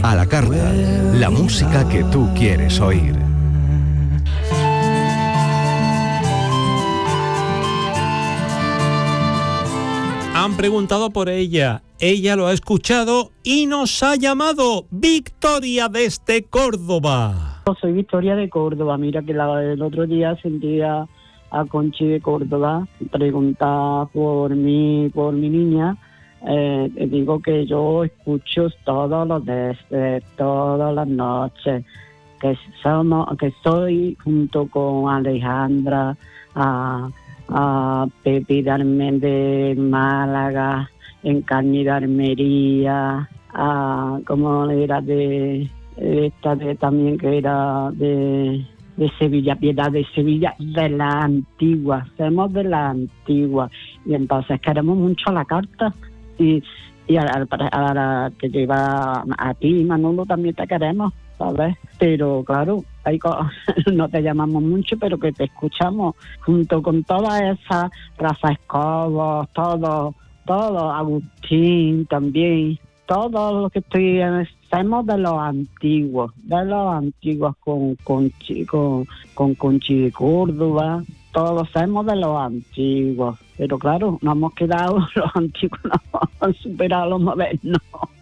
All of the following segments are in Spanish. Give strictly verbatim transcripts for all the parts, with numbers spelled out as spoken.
A la carta, la música que tú quieres oír. Han preguntado por ella, ella lo ha escuchado y nos ha llamado. Victoria desde Córdoba. Soy Victoria de Córdoba. Mira que la, el otro día sentía a Conchi de Córdoba preguntar por mí, por mi niña. Eh, digo que yo escucho todos los días, todas las noches, que somos, que estoy junto con Alejandra, a, a Pepi Darmen de Málaga, Encarni de Almería, a como era de esta de, también que era de de Sevilla, Piedad de Sevilla, de la antigua, somos de la antigua, y entonces queremos mucho la carta. Y, y a, a, a la que lleva a ti, Manolo, también te queremos, ¿sabes? Pero claro, hay co- no te llamamos mucho, pero que te escuchamos junto con todas esas, Rafa Escobar, todo, todo, Agustín también, todo lo que estoy, somos de los antiguos, de los antiguos con Conchi, con, con Conchi de Córdoba, todos somos de los antiguos. Pero claro, no hemos quedado, los antiguos no han superado los modernos.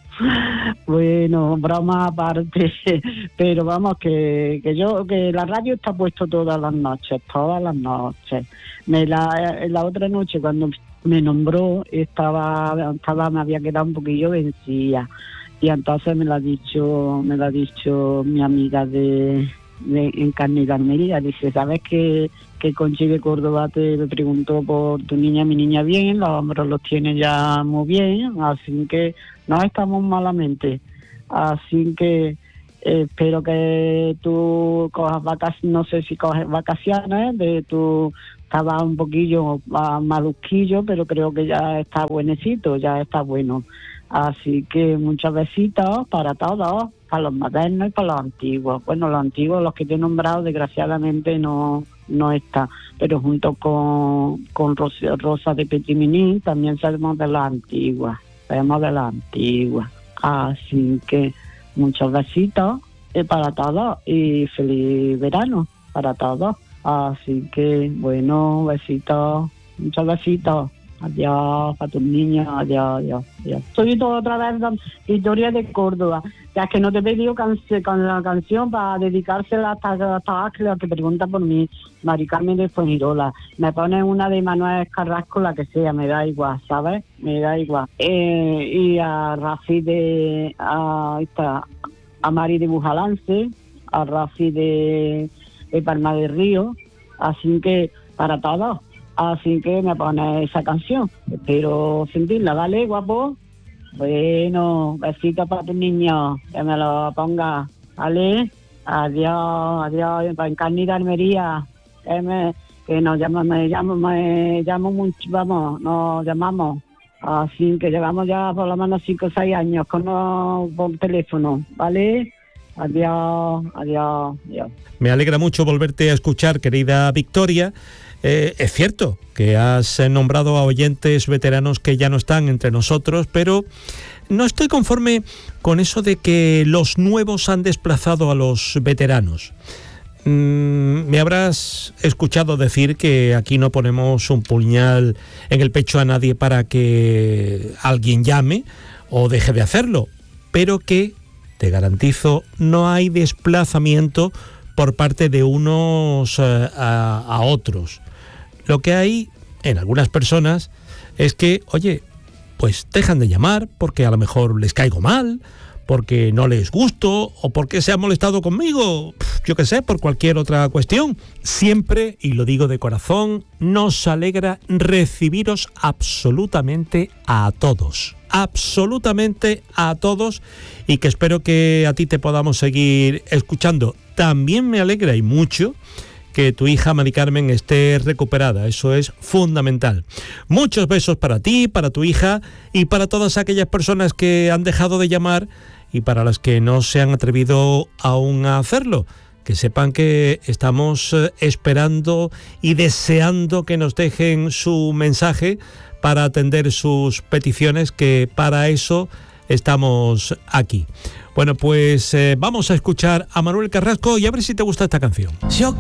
Bueno, broma aparte, pero vamos, que, que yo, que la radio está puesto todas las noches, todas las noches. Me la, la otra noche cuando me nombró, estaba, estaba, me había quedado un poquillo vencida. Y entonces me lo ha dicho, me lo ha dicho mi amiga de, de Encarni de Almería. Dice, ¿sabes que que Conchi de Córdoba te preguntó por tu niña? Mi niña bien, los hombros los tiene ya muy bien, así que no estamos malamente. Así que eh, espero que tú cojas vacaciones, no sé si coges vacaciones, de tu estaba un poquillo uh, maluquillo, pero creo que ya está buenecito, ya está bueno. Así que muchos besitos para todos, para los modernos y para los antiguos. Bueno, los antiguos, los que te he nombrado, desgraciadamente no no está, pero junto con, con Rosa, Rosa de Petimini también sabemos de las antiguas, sabemos de las antiguas. Así que muchos besitos eh, para todos y feliz verano para todos. Así que bueno, besitos, muchos besitos. Adiós para tus niños, adiós, adiós, adiós. Soy todo otra vez Victoria de Córdoba. Ya es que no te he pedido canc- con la canción para dedicársela hasta a la que pregunta por mí, Mari Carmen de Fuengirola. Me pones una de Manuel Carrasco, la que sea, me da igual, ¿sabes? Me da igual. Eh, y a Rafi de... A, esta, a Mari de Bujalance, a Rafi de, de Palma del Río. Así que para todos. Así que me pone esa canción. Espero sentirla, ¿vale, guapo? Bueno, besitos para tu niño, que me lo ponga, ¿vale? Adiós, adiós, para Encarni de Almería, que, me, que nos llama, me llamo, me llamo mucho, vamos, nos llamamos. Así que llevamos ya por lo menos cinco o seis años con los, por teléfono, ¿vale? Adiós, adiós, adiós. Me alegra mucho volverte a escuchar, querida Victoria. Eh, es cierto que has nombrado a oyentes veteranos que ya no están entre nosotros, pero no estoy conforme con eso de que los nuevos han desplazado a los veteranos. Mm, me habrás escuchado decir que aquí no ponemos un puñal en el pecho a nadie para que alguien llame o deje de hacerlo, pero que, te garantizo, no hay desplazamiento por parte de unos eh, a, a otros. Lo que hay en algunas personas es que, oye, pues dejan de llamar porque a lo mejor les caigo mal, porque no les gusto o porque se han molestado conmigo, yo qué sé, por cualquier otra cuestión. Siempre, y lo digo de corazón, nos alegra recibiros absolutamente a todos. Absolutamente a todos, y que espero que a ti te podamos seguir escuchando. También me alegra y mucho que tu hija Mari Carmen esté recuperada, eso es fundamental. Muchos besos para ti, para tu hija y para todas aquellas personas que han dejado de llamar y para las que no se han atrevido aún a hacerlo. Que sepan que estamos esperando y deseando que nos dejen su mensaje para atender sus peticiones, que para eso estamos aquí. Bueno, pues eh, vamos a escuchar a Manuel Carrasco y a ver si te gusta esta canción.